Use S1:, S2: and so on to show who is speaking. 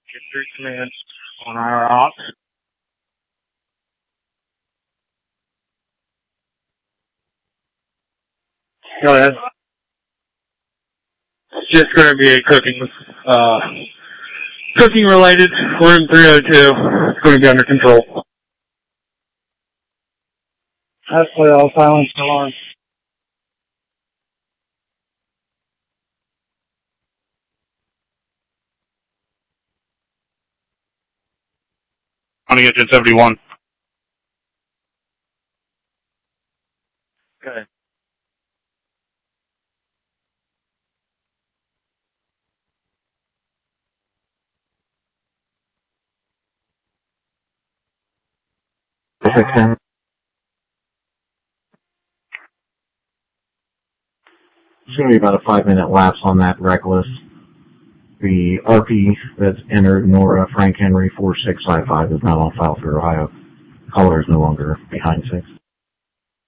S1: Get through command on our ops. Go ahead. It's just going to be a cooking related. Room 302. It's going to be under control. Absolutely all silence alarms.
S2: On to get 1071.
S1: Okay.
S3: Perfect. There's going to be about a 5-minute lapse on that reckless. The RP that's entered Nora Frank Henry 4655 is not on file for Ohio. Caller is no longer behind 6.